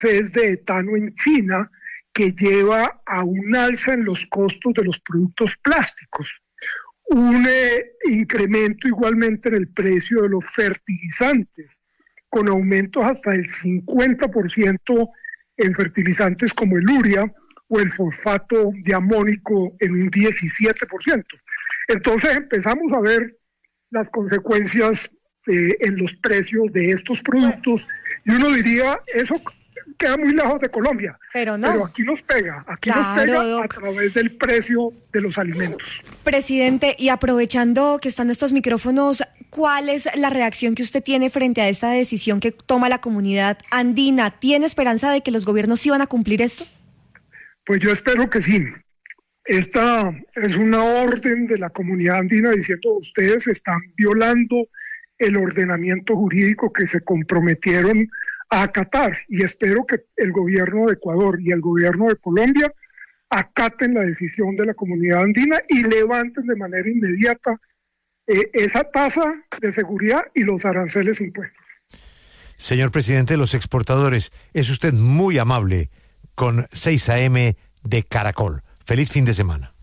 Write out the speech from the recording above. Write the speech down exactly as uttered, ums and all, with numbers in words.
escasez de etano en China, que lleva a un alza en los costos de los productos plásticos, un eh, incremento igualmente en el precio de los fertilizantes, con aumentos hasta el cincuenta por ciento en fertilizantes como el urea o el fosfato de amónico en un diecisiete por ciento. Entonces empezamos a ver las consecuencias eh, en los precios de estos productos y uno diría, eso queda muy lejos de Colombia, pero no. Pero aquí nos pega, aquí claro, nos pega doc. a través del precio de los alimentos. Presidente, y aprovechando que están estos micrófonos, ¿cuál es la reacción que usted tiene frente a esta decisión que toma la comunidad andina? ¿Tiene esperanza de que los gobiernos sí van a cumplir esto? Pues yo espero que sí. Esta es una orden de la comunidad andina diciendo ustedes están violando el ordenamiento jurídico que se comprometieron a acatar, y espero que el gobierno de Ecuador y el gobierno de Colombia acaten la decisión de la comunidad andina y levanten de manera inmediata eh, esa tasa de seguridad y los aranceles impuestos. Señor presidente de los exportadores, es usted muy amable con seis A M de Caracol. Feliz fin de semana.